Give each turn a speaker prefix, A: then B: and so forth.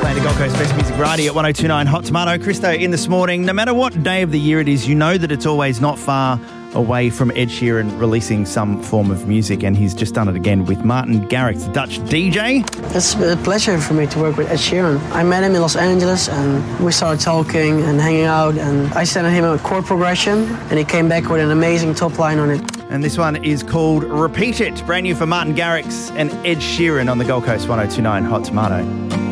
A: Play the Gold Coast Best Music Radio at 1029 Hot Tomato. Christo in this morning. No matter what day of the year it is, you know that it's always not far away from Ed Sheeran releasing some form of music, and he's just done it again with Martin Garrix, the Dutch DJ.
B: It's a pleasure for me to work with Ed Sheeran. I met him in Los Angeles and we started talking and hanging out, and I sent him a chord progression and he came back with an amazing top line on it.
A: And this one is called Repeat It, brand new for Martin Garrix and Ed Sheeran on the Gold Coast 1029 Hot Tomato.